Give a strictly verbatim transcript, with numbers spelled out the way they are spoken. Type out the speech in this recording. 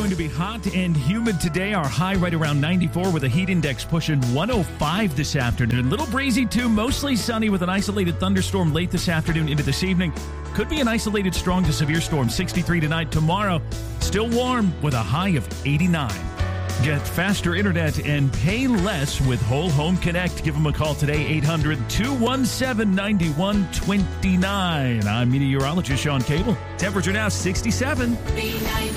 going to be hot and humid today. Our high right around ninety-four with a heat index pushing one oh five this afternoon. Little breezy too, mostly sunny with an isolated thunderstorm late this afternoon into this evening. Could be an isolated strong to severe storm, sixty-three tonight. Tomorrow, still warm with a high of eighty-nine. Get faster internet and pay less with Whole Home Connect. Give them a call today, eight hundred, two one seven, nine one two nine. I'm meteorologist Sean Cable. Temperature now sixty-seven.